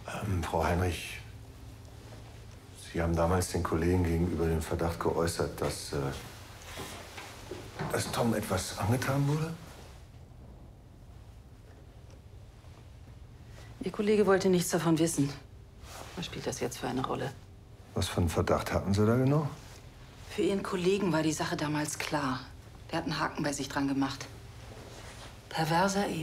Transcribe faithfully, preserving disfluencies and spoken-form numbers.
Ähm, Frau Heinrich, Sie haben damals den Kollegen gegenüber den Verdacht geäußert, dass, äh, dass Tom etwas angetan wurde? Ihr Kollege wollte nichts davon wissen. Was spielt das jetzt für eine Rolle? Was für einen Verdacht hatten Sie da genau? Für Ihren Kollegen war die Sache damals klar. Der hat einen Haken bei sich dran gemacht. Perverser eben.